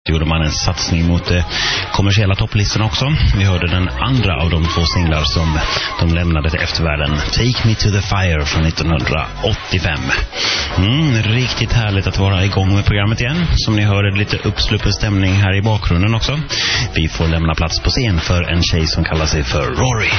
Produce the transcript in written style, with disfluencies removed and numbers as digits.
gjorde man en satsning mot kommersiella topplistorna också. Vi hörde den andra av de 2 singlar som de lämnade till eftervärlden, Take Me to the Fire från 1985. Riktigt härligt att vara igång med programmet igen. Som ni hörde, lite uppsluppen stämning här i bakgrunden också. Vi får lämna plats på scen för en tjej som kallar sig för Rory.